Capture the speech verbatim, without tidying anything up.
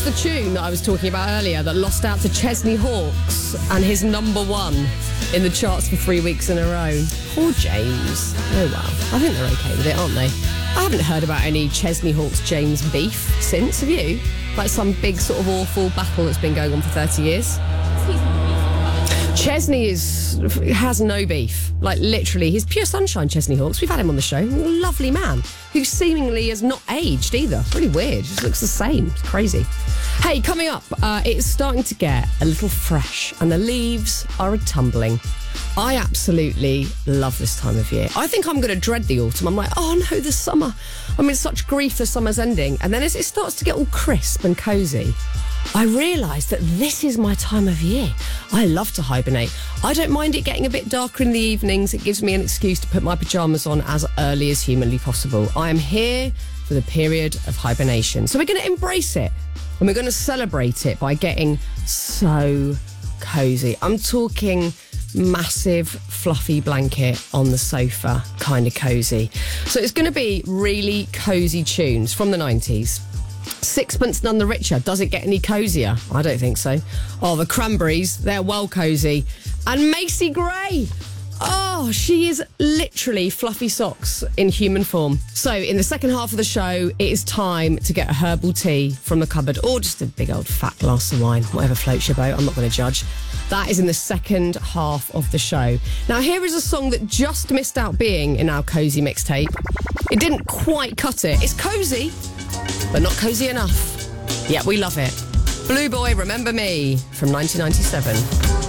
the tune that I was talking about earlier that lost out to Chesney Hawkes and his number one in the charts for three weeks in a row? Poor James. Oh well, I think they're okay with it, aren't they? I haven't heard about any Chesney Hawkes James beef since, have you? Like some big sort of awful battle that's been going on for thirty years? Chesney is has no beef. Like, literally, he's pure sunshine, Chesney Hawkes. We've had him on the show. Lovely man who seemingly has not aged either. Really weird. Just looks the same. It's crazy. Hey, coming up, uh, it's starting to get a little fresh and the leaves are a-tumbling. I absolutely love this time of year. I think I'm going to dread the autumn. I'm like, oh no, the summer. I'm in such grief the summer's ending. And then as it starts to get all crisp and cosy, I realise that this is my time of year. I love to hibernate. I don't mind it getting a bit darker in the evenings. It gives me an excuse to put my pyjamas on as early as humanly possible. I am here for the period of hibernation. So we're going to embrace it and we're going to celebrate it by getting so cosy. I'm talking massive fluffy blanket on the sofa, kind of cosy. So it's going to be really cosy tunes from the nineties. Sixpence None the Richer. Does it get any cosier? I don't think so. Oh, the Cranberries, they're well cosy. And Macy Gray. Oh, she is literally fluffy socks in human form. So in the second half of the show, it is time to get a herbal tea from the cupboard or just a big old fat glass of wine, whatever floats your boat. I'm not going to judge. That is in the second half of the show. Now, here is a song that just missed out being in our cosy mixtape. It didn't quite cut it. It's cosy, but not cosy enough. Yet we love it. Blue Boy, Remember Me from nineteen ninety-seven.